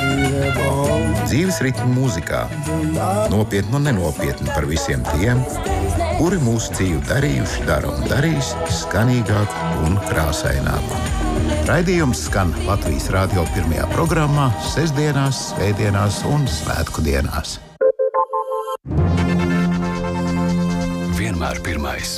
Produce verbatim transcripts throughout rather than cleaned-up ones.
Dzīves ritmu mūzikā, nopietni un nenopietni par visiem tiem, kuri mūsu dzīvi darījuši, dara un darīs skanīgāku un krāsaināku. Raidījums skan Latvijas radio pirmajā programmā sestdienās, svētdienās un svētku dienās. Vienmēr pirmais.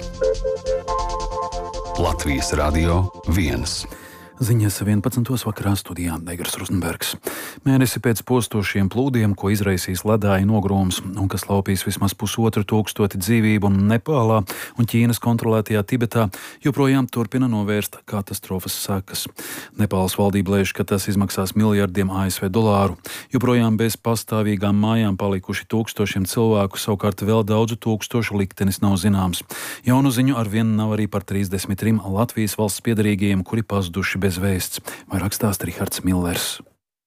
Latvijas radio viens. Ziņas vienpadsmitos vakarā studijā Negras Rozenbergs. Mēnesi pēc postošiem plūdiem, ko izraisīs ledāja nogrūms un kas laupīs vismaz pusotru tūkstoti dzīvību Nepālā un Ķīnas kontrolētajā Tibetā, joprojām turpina novērst katastrofas sekas. Nepāles valdība lēš, ka tas izmaksās miljardiem A S V dolāru. Joprojām bez pastāvīgām mājām palikuši tūkstošiem cilvēku, savukārt vēl daudzu tūkstošu liktenis nav zināms. Jaunu ziņu arvien nav arī par trīsdesmit trim Latvijas valsts piedarīgajiem, kuri pazuduši bez vēsts. Vairāk stāsta Rihards Millers.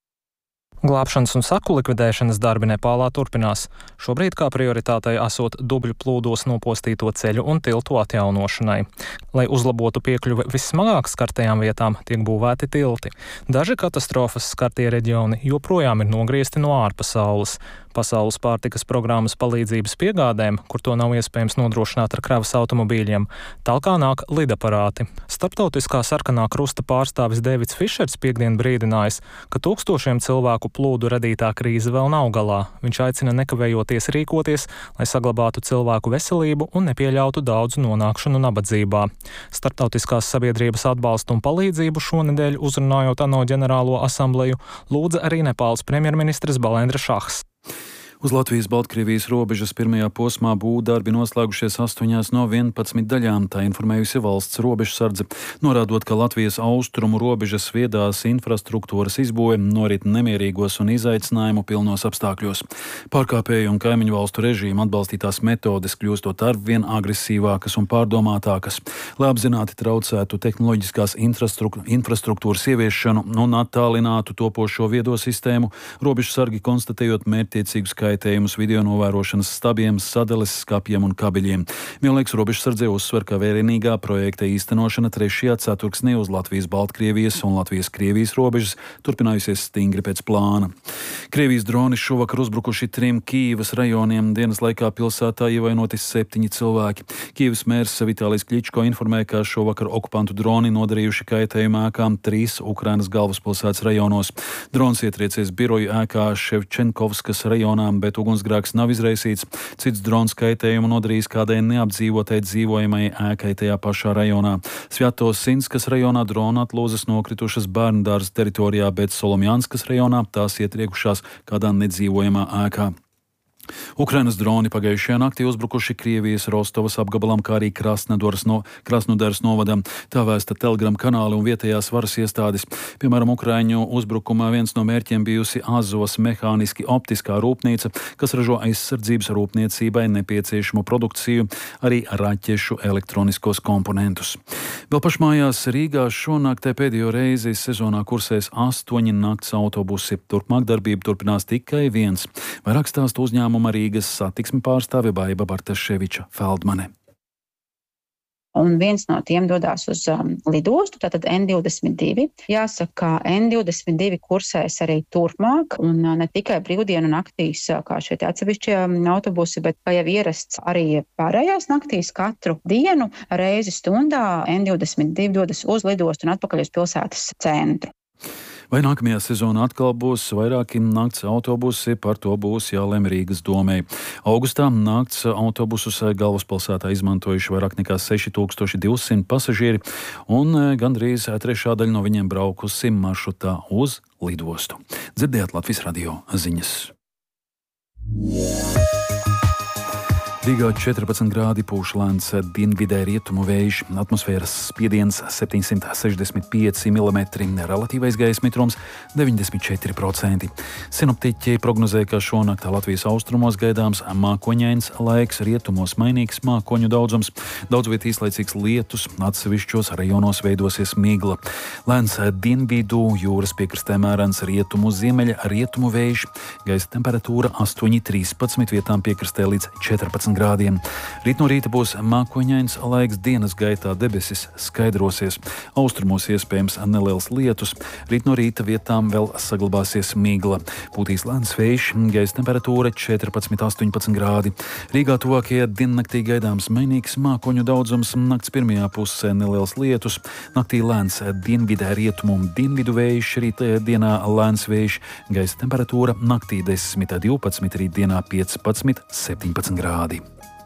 Glābšanas un saku likvidēšanas darbi Nepālā turpinās. Šobrīd kā prioritātei esot dubļu plūdos nopostīto ceļu un tiltu atjaunošanai. Lai uzlabotu piekļuvi vissmagāk skartajām vietām, tiek būvēti tilti. Daži katastrofas skartie reģioni joprojām ir nogriezti no ārpasaules. Pasaules pārtikas programmas palīdzības piegādēm, kur to nav iespējams nodrošināt ar kravas automobīļiem, talkā nāk lidaparāti. Starptautiskā sarkanā krusta pārstāvis Deivids Fišers piekdien brīdinājis, ka tūkstošiem cilvēku plūdu radītā krīze vēl nav galā. Viņš aicina nekavējoties rīkoties, lai saglabātu cilvēku veselību un nepieļautu daudzu nonākšanu nabadzībā. Starptautiskās sabiedrības atbalstu un palīdzību šonedēļ uzrunājot ANO ģenerālo asambleju, lūdza arī Nepāles premjerministrs Balendra Šahs. Uz Latvijas-Baltkrievijas robežas pirmajā posmā būvdarbi noslēgušies astoņās no vienpadsmit daļām, tā informējusi valsts robežsardze, norādot, ka Latvijas austrumu robežas viedās infrastruktūras izbūve norit nemierīgos un izaicinājumu pilnos apstākļos. Pārkāpēju un kaimiņu valstu režīmu atbalstītās metodes kļūstot arvien agresīvākas un pārdomātākas, lai apzināti traucētu tehnoloģiskās infrastruktūras ieviešanu un attālinātu topošo viedo sistēmu, robežsargi konstatējot mērķtiecīgus kaitējumus video novērošanas stabiem, sadales skapjiem un kabeļiem. Vienlaiks robežsardzē uzsver, ka vērienīgā projekta īstenošana trešajā ceturksnī uz Latvijas-Baltkrievijas un Latvijas-Krievijas robežas turpinājusies stingri pēc plāna. Krievijas droni šovakar uzbrukuši trim Kīivas rajoniem. Dienas laikā pilsētā ievainoti septiņi cilvēki. Kīivas mērs Vitālijs Kļičko informēja, ka šovakar okupantu droni nodarījuši kaitējumu ēkām trīs Ukrainas galvaspilsētas rajonos. Drons ietriecies biroju ēkā Ševčenkovskas rajonā, bet ugunsgrēks nav izraisīts. Cits drons kaitējumu nodarījis kādai neapdzīvotai dzīvojamai ēkai tajā pašā rajonā. Svjatosintskas rajonā drona atlūzas nokritušas bērndārza teritorijā, bet Solomjanskas rajonā tās ietriekušās kādā nedzīvojamā ēkā. Ukrainas droni pagājušajā naktī uzbrukuši Krievijas Rostovas apgabalam, kā arī Krasnodaras no, Krasnodaras novadam. Tā vēsta Telegram kanāli un vietējās varas iestādes. Piemēram, Ukraiņu uzbrukumā viens no mērķiem bijusi Azovas mehāniski optiskā rūpnīca, kas ražo aizsardzības rūpniecībai nepieciešamo produkciju, arī raķešu elektroniskos komponentus. Vēl pašmājās Rīgā šonakt pēdējo reizi sezonā kursēs astoņi nakts autobusi. Turpmāk darbību turpinās tikai viens. Vairāk stāstu uzņēmumu Rīgas satiksmi pārstāve Baiba Bartaševiča Feldmane. Un viens no tiem dodās uz um, lidostu, tātad N divdesmit divi. Jāsaka, ka N divdesmit divi kursēs arī turpmāk, un uh, ne tikai brīvdienu naktīs, uh, kā šie atsevišķie um, autobusi, bet kā jau ierasts arī pārējās naktīs katru dienu reizi stundā N divdesmit divi dodas uz lidostu un atpakaļ uz pilsētas centru. Vai nākamajā sezonā atkal būs vairāki nakts autobusi, par to būs jālem Rīgas domei. Augustā nakts autobusus galvaspilsētā izmantojuši vairāk nekā seši tūkstoši divsimt pasažieri, un gandrīz trešā daļa no viņiem braukusi maršrutā uz lidostu. Dzirdējāt Latvijas radio ziņas. Rīgā četrpadsmit grādi pūš lēns dienvidē rietumu vējš, atmosfēras spiediens septiņsimt sešdesmit pieci milimetri, relatīvais gaisa mitrums deviņdesmit četri procenti. Sinoptiķi prognozē, ka šonakt Latvijas austrumos gaidāms mākoņains laiks, rietumos mainīgs mākoņu daudzums, daudz viet īslaicīgs lietus, atsevišķos rajonos veidosies migla. Lēns dienvidu jūras piekrastē mērens rietumu ziemeļa rietumu vējš, gaisa temperatūra astoņi trīspadsmit, vietām piekrastē līdz četrpadsmit grādiem. Rīt no rīta būs mākoņains laiks, dienas gaitā debesis skaidrosies. Austrumos iespējams neliels lietus. Rīt no rīta vietām vēl saglabāsies migla. Pūtīs lēns vējš, gaisa temperatūra četrpadsmit līdz astoņpadsmit grādi. Rīgā tuvākajā diennaktī gaidāms mainīgs mākoņu daudzums, nakts pirmajā pusē neliels lietus, naktī lēns dienvidē rietumu un dienvidu vējš, rīt dienā lēns vējš, gaisa temperatūra naktī desmit līdz divpadsmit, rīt dienā piecpadsmit līdz septiņpadsmit grādi.